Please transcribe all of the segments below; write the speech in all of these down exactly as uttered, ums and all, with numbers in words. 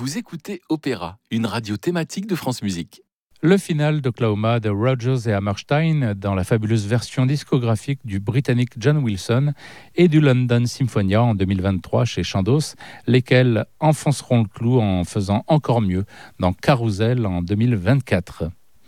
Vous écoutez Opéra, une radio thématique de France Musique. Le final d'Oklahoma de Rodgers et Hammerstein dans la fabuleuse version discographique du Britannique John Wilson et du London Symphonia en deux mille vingt-trois chez Chandos, lesquels enfonceront le clou en faisant encore mieux dans Carousel en deux mille vingt-quatre.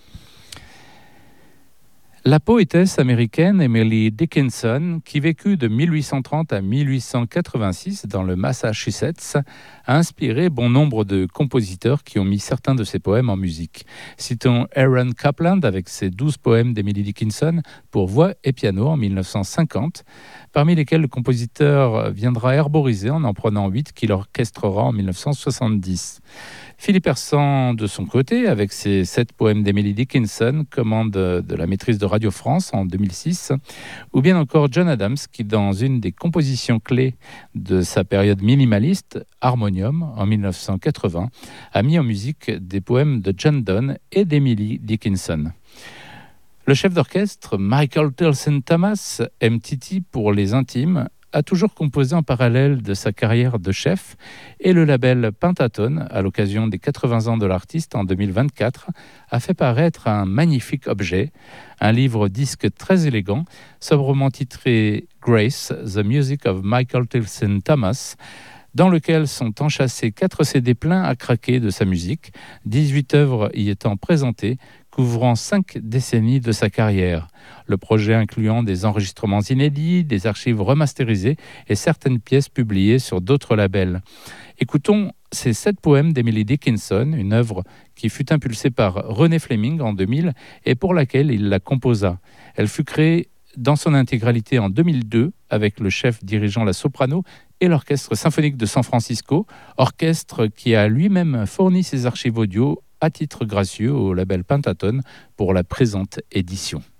La poétesse américaine Emily Dickinson, qui vécut de mille huit cent trente à mille huit cent quatre-vingt-six dans le Massachusetts, a inspiré bon nombre de compositeurs qui ont mis certains de ses poèmes en musique. Citons Aaron Copland avec ses douze poèmes d'Emily Dickinson pour voix et piano en mille neuf cent cinquante, parmi lesquels le compositeur viendra herboriser en en prenant huit qu'il orchestrera en mille neuf cent soixante-dix. Philippe Hersant, de son côté, avec ses sept poèmes d'Emily Dickinson, commande de la maîtrise de Radio France en deux mille six, ou bien encore John Adams, qui, dans une des compositions clés de sa période minimaliste, Harmonium, en mille neuf cent quatre-vingts, a mis en musique des poèmes de John Donne et d'Emily Dickinson. Le chef d'orchestre, Michael Tilson Thomas, M T T pour les intimes, a toujours composé en parallèle de sa carrière de chef, et le label Pentatone, à l'occasion des quatre-vingts ans de l'artiste en deux mille vingt-quatre, a fait paraître un magnifique objet, un livre-disque très élégant, sobrement titré Grace, The Music of Michael Tilson Thomas, dans lequel sont enchâssés quatre C D pleins à craquer de sa musique, dix-huit œuvres y étant présentées, couvrant cinq décennies de sa carrière. Le projet incluant des enregistrements inédits, des archives remasterisées et certaines pièces publiées sur d'autres labels. Écoutons ces sept poèmes d'Emily Dickinson, une œuvre qui fut impulsée par René Fleming en deux mille et pour laquelle il la composa. Elle fut créée dans son intégralité en deux mille deux avec le chef dirigeant la soprano et l'Orchestre symphonique de San Francisco, orchestre qui a lui-même fourni ses archives audio à titre gracieux au label Pentatone pour la présente édition.